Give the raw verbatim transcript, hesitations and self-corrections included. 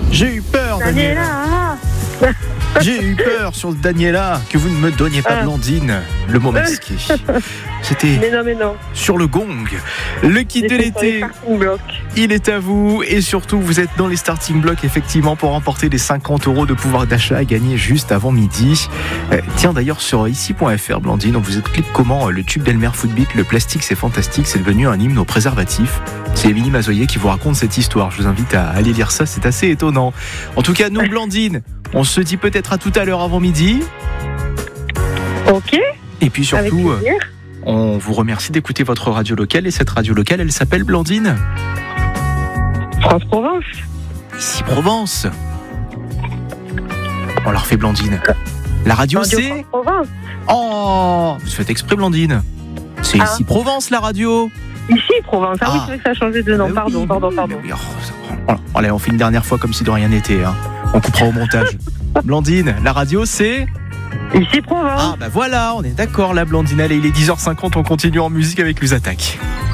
J'ai eu peur, Daniela. Daniela. J'ai eu peur sur Daniela que vous ne me donniez pas Ah. Blandine. Le mot masqué. C'était Mais non, mais non. sur le gong. Le kit de J'étais sur les l'été, starting blocks. il est à vous. Et surtout, vous êtes dans les starting blocks, effectivement, pour remporter les cinquante euros de pouvoir d'achat à gagner juste avant midi. Euh, tiens, d'ailleurs, sur ici point f r, Blandine, on vous explique comment euh, le tube d'Elmer Footbeat, le plastique, c'est fantastique, c'est devenu un hymne au préservatif. C'est Émilie Mazoyer qui vous raconte cette histoire. Je vous invite à aller lire ça, c'est assez étonnant. En tout cas, nous, Blandine, on se dit peut-être à tout à l'heure avant midi. Ok, Et puis avec surtout, plaisir. euh, on vous remercie d'écouter votre radio locale. Et cette radio locale, elle s'appelle Blandine France Provence. Ici Provence. On leur fait Blandine. La radio, Radio c'est... France Provence. Oh, vous faites exprès, Blandine. C'est Ah. ici Provence, la radio. Ici, Provence. Ah, oui, Ah. c'est vrai que ça a changé de nom. Bah Pardon, oui, pardon, oui, pardon. mais oui, oh, oh, allez, on fait une dernière fois comme si de rien n'était. Hein. On coupera au montage. Blandine, la radio, c'est... Ici, Provence. Ah, bah voilà, on est d'accord, la Blandine. Allez, il est dix heures cinquante, on continue en musique avec les attaques.